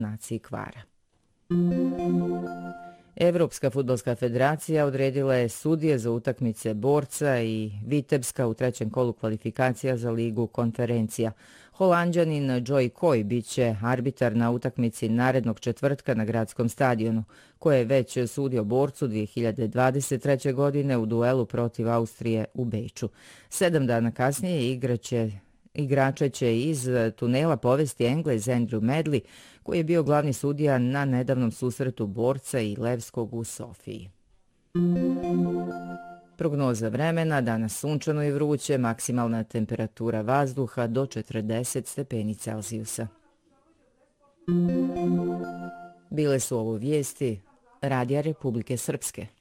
naciji kvara. Evropska fudbalska federacija odredila je sudije za utakmice Borca i Vitebska u trećem kolu kvalifikacija za ligu konferencija. Holanđanin Joy Coy biće arbitar na utakmici narednog četvrtka na gradskom stadionu, koje je već sudio Borcu 2023. godine u duelu protiv Austrije u Beču. 7 dana kasnije igrače će iz tunela povesti Englez Andrew Medley, koji je bio glavni sudija na nedavnom susretu Borca i Levskog u Sofiji. Prognoza vremena, danas sunčano i vruće, maksimalna temperatura vazduha do 40 stepeni Celzijusa. Bile su ovo vijesti Radija Republike Srpske.